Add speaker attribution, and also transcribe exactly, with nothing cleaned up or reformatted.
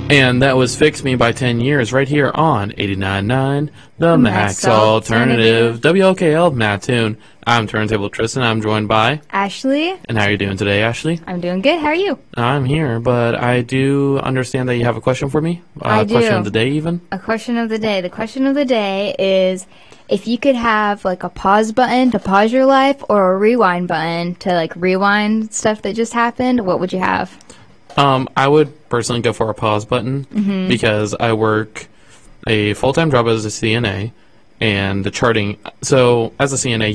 Speaker 1: And that was Fix Me by ten years right here on eighty-nine point nine The Max,
Speaker 2: Max
Speaker 1: Alternative.
Speaker 2: Alternative.
Speaker 1: W L K L Mattoon. I'm Turntable Tristan. I'm joined by...
Speaker 2: Ashley,
Speaker 1: And how are you doing today, Ashley?
Speaker 2: I'm doing good. How are you?
Speaker 1: I'm here, but I do understand that you have a question for me? Uh,
Speaker 2: I
Speaker 1: question
Speaker 2: do.
Speaker 1: of the day, even?
Speaker 2: A question of the day. The question of the day is, if you could have like a pause button to pause your life or a rewind button to like rewind stuff that just happened, what would you have?
Speaker 1: Um, I would personally go for a pause button
Speaker 2: Mm-hmm.
Speaker 1: because I work a full-time job as a C N A and the charting. So as a C N A,